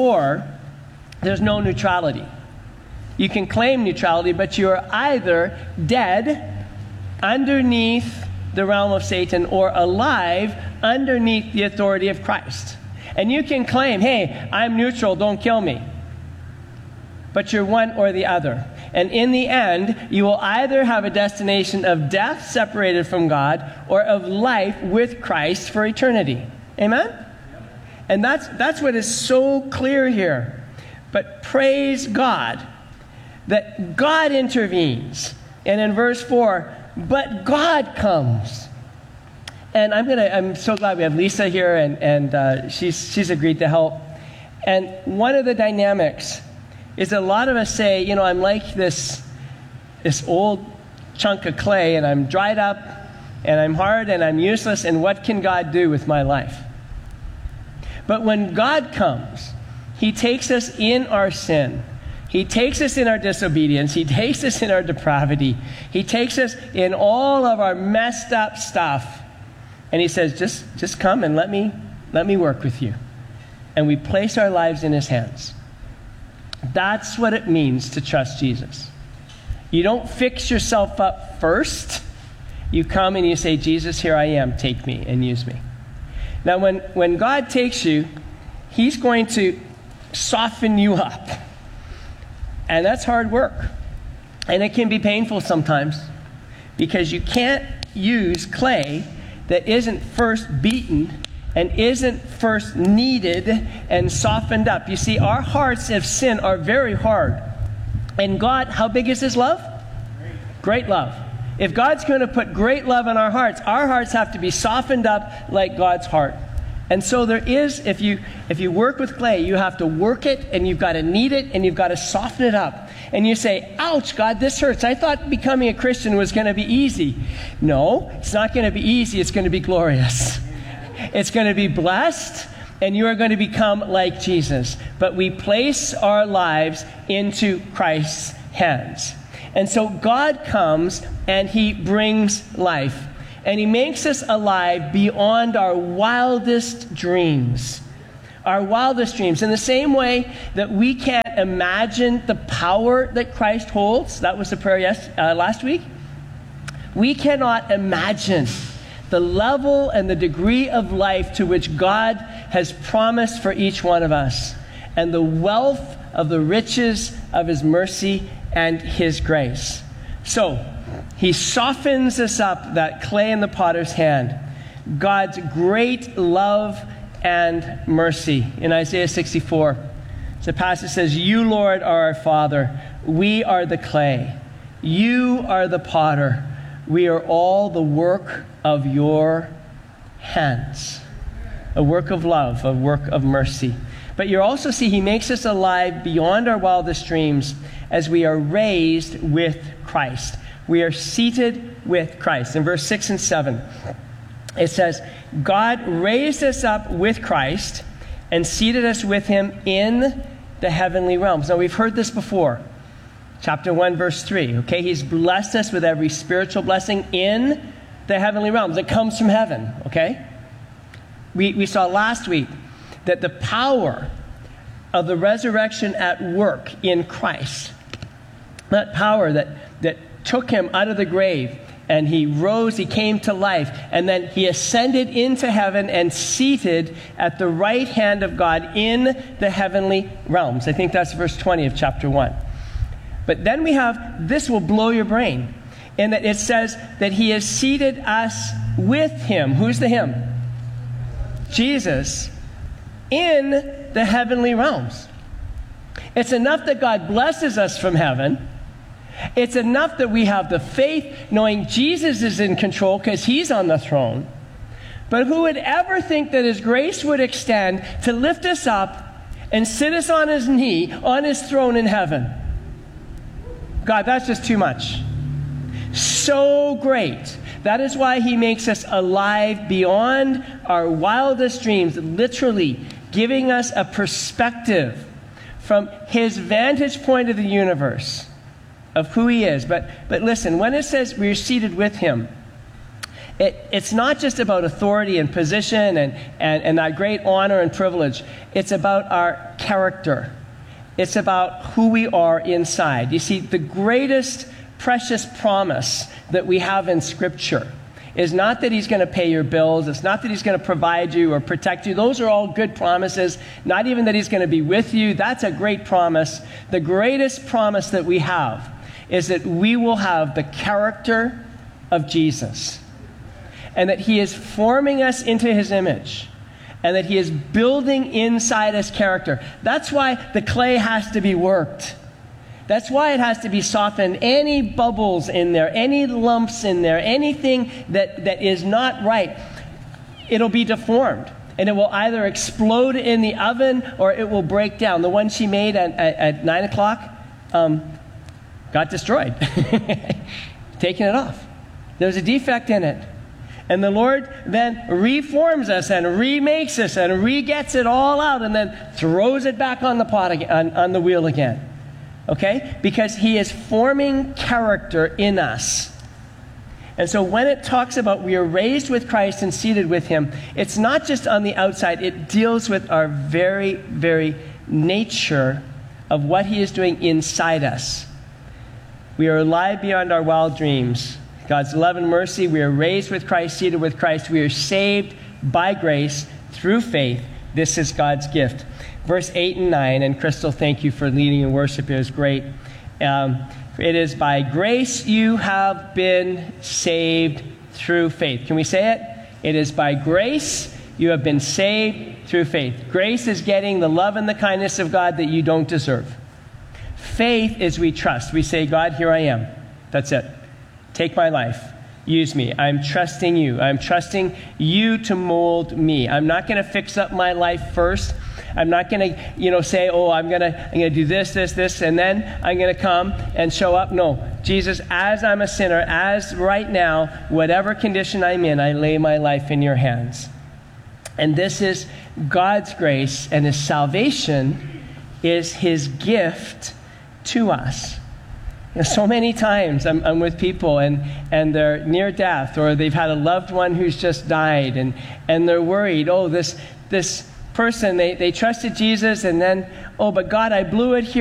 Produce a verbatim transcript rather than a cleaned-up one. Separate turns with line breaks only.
war, there's no neutrality. You can claim neutrality, but you're either dead underneath the realm of Satan or alive underneath the authority of Christ. And you can claim, hey, I'm neutral, don't kill me. But you're one or the other. And in the end, you will either have a destination of death separated from God or of life with Christ for eternity. Amen? And that's, that's what is so clear here. But praise God that God intervenes. And in verse four, but God comes. And I'm gonna. I'm so glad we have Lisa here, and and uh, she's she's agreed to help. And one of the dynamics is a lot of us say, you know, I'm like this this old chunk of clay, and I'm dried up, and I'm hard, and I'm useless. And what can God do with my life? But when God comes, He takes us in our sin. He takes us in our disobedience. He takes us in our depravity. He takes us in all of our messed up stuff. And He says, just, just come and let me, let me work with you. And we place our lives in His hands. That's what it means to trust Jesus. You don't fix yourself up first. You come and you say, Jesus, here I am. Take me and use me. Now, when, when God takes you, He's going to soften you up. And that's hard work. And it can be painful sometimes because you can't use clay that isn't first beaten and isn't first kneaded and softened up. You see, our hearts of sin are very hard. And God, how big is His love? Great, great love. If God's going to put great love in our hearts, our hearts have to be softened up like God's heart. And so there is, if you if you work with clay, you have to work it, and you've got to knead it, and you've got to soften it up. And you say, ouch, God, this hurts. I thought becoming a Christian was going to be easy. No, it's not going to be easy. It's going to be glorious. It's going to be blessed, and you are going to become like Jesus. But we place our lives into Christ's hands. And so God comes, and He brings life. And He makes us alive beyond our wildest dreams. Our wildest dreams. In the same way that we can't imagine the power that Christ holds. That was the prayer yes, uh, last week. We cannot imagine the level and the degree of life to which God has promised for each one of us. And the wealth of the riches of His mercy and His grace. So, He softens us up, that clay in the potter's hand. God's great love and mercy. In Isaiah sixty-four, the passage says, you, Lord, are our Father. We are the clay. You are the potter. We are all the work of your hands. A work of love, a work of mercy. But you also see He makes us alive beyond our wildest dreams as we are raised with Christ. We are seated with Christ. In verse six and seven, it says, God raised us up with Christ and seated us with Him in the heavenly realms. Now, we've heard this before. Chapter one, verse three. Okay, He's blessed us with every spiritual blessing in the heavenly realms. It comes from heaven, okay? We, we saw last week that the power of the resurrection at work in Christ, that power that, that took Him out of the grave, and He rose, He came to life, and then He ascended into heaven and seated at the right hand of God in the heavenly realms. I think that's verse twenty of chapter one. But then we have, this will blow your brain, in that it says that He has seated us with Him. Who's the Him? Jesus, in the heavenly realms. It's enough that God blesses us from heaven. It's enough that we have the faith knowing Jesus is in control because He's on the throne. But who would ever think that His grace would extend to lift us up and sit us on His knee on His throne in heaven? God, that's just too much. So great. That is why He makes us alive beyond our wildest dreams, literally giving us a perspective from His vantage point of the universe, of who He is. But, but listen, when it says we're seated with Him, It, it's not just about authority and position and, and, and that great honor and privilege. It's about our character. It's about who we are inside. You see, the greatest precious promise that we have in Scripture is not that he's going to pay your bills. It's not that he's going to provide you or protect you. Those are all good promises. Not even that he's going to be with you. That's a great promise. The greatest promise that we have is that we will have the character of Jesus, and that he is forming us into his image, and that he is building inside us character. That's why the clay has to be worked. That's why it has to be softened. Any bubbles in there, any lumps in there, anything that, that is not right, it'll be deformed. And it will either explode in the oven or it will break down. The one she made at, at, at nine o'clock um, got destroyed. Taking it off. There's a defect in it. And the Lord then reforms us and remakes us and re-gets it all out and then throws it back on the pot again, on, on the wheel again. Okay? Because he is forming character in us. And so when it talks about we are raised with Christ and seated with him, it's not just on the outside. It deals with our very, very nature of what he is doing inside us. We are alive beyond our wild dreams. God's love and mercy, we are raised with Christ, seated with Christ. We are saved by grace through faith. This is God's gift. Verse eight and nine, and Crystal, thank you for leading in worship. It was great. Um, it is by grace you have been saved through faith. Can we say it? It is by grace you have been saved through faith. Grace is getting the love and the kindness of God that you don't deserve. Faith is we trust. We say, God, here I am. That's it. Take my life. Use me. I'm trusting you. I'm trusting you to mold me. I'm not going to fix up my life first. I'm not going to, you know, say, oh, I'm going to I'm going to do this, this, this, and then I'm going to come and show up. No. Jesus, as I'm a sinner, as right now, whatever condition I'm in, I lay my life in your hands. And this is God's grace, and his salvation is his gift to us. You know, so many times I'm, I'm with people and, and they're near death, or they've had a loved one who's just died, and, and they're worried, oh, this this person, they, they trusted Jesus, and then, oh, but God, I blew it here.